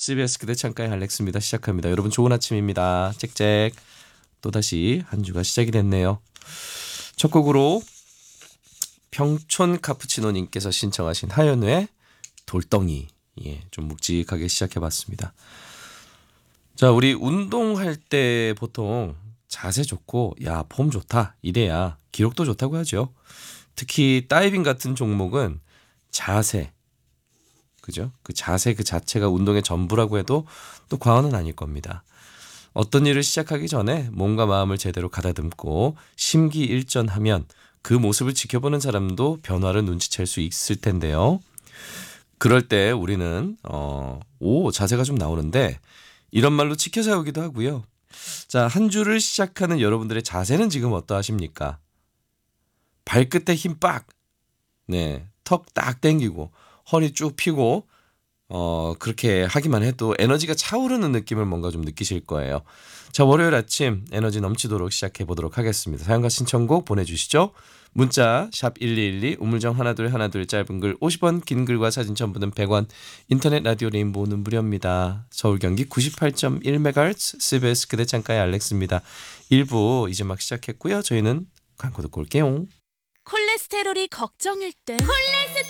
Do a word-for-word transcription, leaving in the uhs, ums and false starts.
씨비에스 그대 창가의 알렉스입니다. 시작합니다. 여러분 좋은 아침입니다. 짹짹. 또다시 한 주가 시작이 됐네요. 첫 곡으로 평촌 카푸치노님께서 신청하신 하현우의 돌덩이. 예, 좀 묵직하게 시작해봤습니다. 자, 우리 운동할 때 보통 자세 좋고 야, 폼 좋다 이래야 기록도 좋다고 하죠. 특히 다이빙 같은 종목은 자세, 그죠? 그 자세 그 자체가 운동의 전부라고 해도 또 과언은 아닐 겁니다. 어떤 일을 시작하기 전에 몸과 마음을 제대로 가다듬고 심기일전하면 그 모습을 지켜보는 사람도 변화를 눈치챌 수 있을 텐데요. 그럴 때 우리는 어, 오 자세가 좀 나오는데 이런 말로 치켜 세우기도 하고요. 자, 한 주를 시작하는 여러분들의 자세는 지금 어떠하십니까? 발끝에 힘 빡, 네, 턱 딱 당기고 허리 쭉 펴고 어, 그렇게 하기만 해도 에너지가 차오르는 느낌을 뭔가 좀 느끼실 거예요. 자, 월요일 아침 에너지 넘치도록 시작해 보도록 하겠습니다. 사연과 신청곡 보내주시죠. 문자 샵 일이일이 우물정 하나둘 하나둘 짧은 글 오십 원 긴 글과 사진 첨부는 백 원 인터넷 라디오 레인보우는 무료입니다. 서울 경기 구십팔 점 일 메가헤르츠 씨비에스 그대 창가의 알렉스입니다. 일 부 이제 막 시작했고요. 저희는 광고 듣고 올게요. 콜레스테롤이 걱정일 땐